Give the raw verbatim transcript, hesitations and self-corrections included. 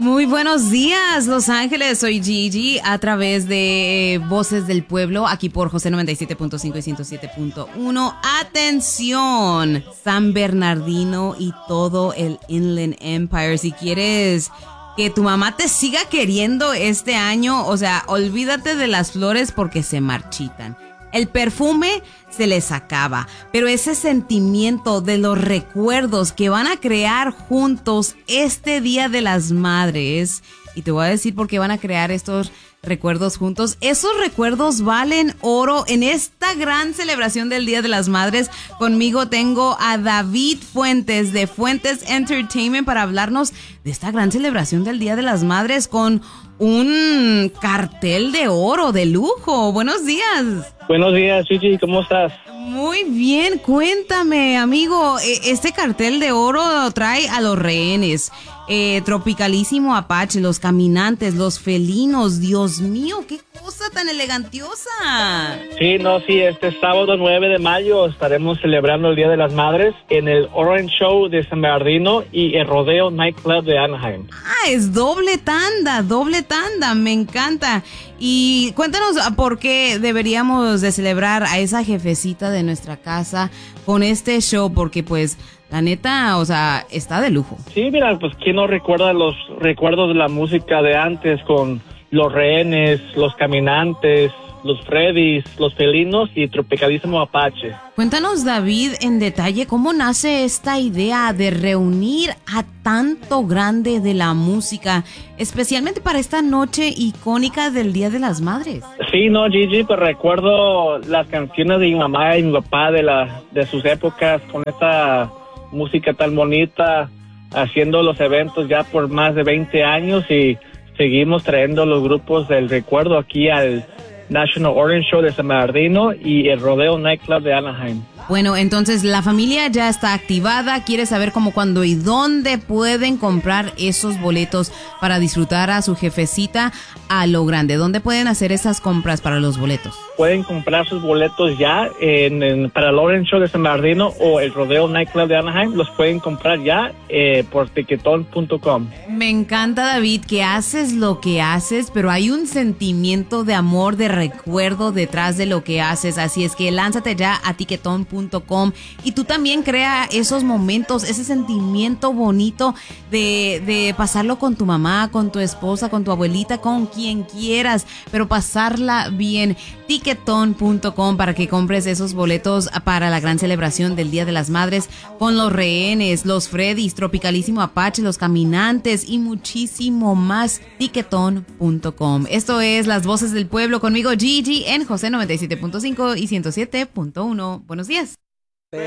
Muy buenos días, Los Ángeles. Soy Gigi a través de eh, Voces del Pueblo, aquí por José noventa y siete punto cinco y ciento siete punto uno. Atención, San Bernardino y todo el Inland Empire. Si quieres que tu mamá te siga queriendo este año, o sea, olvídate de las flores porque se marchitan. El perfume se les acaba, pero ese sentimiento de los recuerdos que van a crear juntos este Día de las Madres, y te voy a decir por qué van a crear estos recuerdos juntos, esos recuerdos valen oro en esta gran celebración del Día de las Madres. Conmigo tengo a David Fuentes de Fuentes Entertainment para hablarnos de esta gran celebración del Día de las Madres con un cartel de oro de lujo. Buenos días. Buenos días, Gigi, ¿cómo estás? Muy bien, cuéntame, amigo, este cartel de oro trae a los rehenes, eh, Tropicalísimo Apache, los caminantes, los felinos. Dios mío, qué cosa tan elegantiosa. Sí, no, sí, este sábado nueve de mayo estaremos celebrando el Día de las Madres en el Orange Show de San Bernardino y el Rodeo Nightclub de Anaheim. Ah, es doble tanda, doble tanda, me encanta. Y cuéntanos por qué deberíamos de celebrar a esa jefecita de nuestra casa con este show, porque pues la neta, o sea, está de lujo. Sí, mira, pues quién no recuerda los recuerdos de la música de antes con los rehenes, los caminantes, los Freddys, los felinos y Tropicalísimo Apache. Cuéntanos, David, en detalle cómo nace esta idea de reunir a tanto grande de la música, especialmente para esta noche icónica del Día de las Madres. Sí, no, Gigi, pues recuerdo las canciones de mi mamá y mi papá de, la, de sus épocas con esta música tan bonita, haciendo los eventos ya por más de veinte años y seguimos trayendo los grupos del recuerdo aquí al National Orange Show de San Bernardino y el Rodeo Nightclub de Anaheim. Bueno, entonces la familia ya está activada. ¿Quiere saber cómo, cuándo y dónde pueden comprar esos boletos para disfrutar a su jefecita a lo grande? ¿Dónde pueden hacer esas compras para los boletos? Pueden comprar sus boletos ya en, en, para el Orange Show de San Bernardino o el Rodeo Nightclub de Anaheim. Los pueden comprar ya eh, por tiquetón punto com. Me encanta, David, que haces lo que haces, pero hay un sentimiento de amor, de recuerdo detrás de lo que haces. Así es que lánzate ya a tiquetón punto com y tú también crea esos momentos, ese sentimiento bonito de, de pasarlo con tu mamá, con tu esposa, con tu abuelita, con quien quieras, pero pasarla bien. tiquetón punto com para que compres esos boletos para la gran celebración del Día de las Madres con los rehenes, los Freddys, Tropicalísimo Apache, los caminantes y muchísimo más. tiquetón punto com. Esto es Las Voces del Pueblo, conmigo Gigi en José noventa y siete punto cinco y ciento siete punto uno. Buenos días.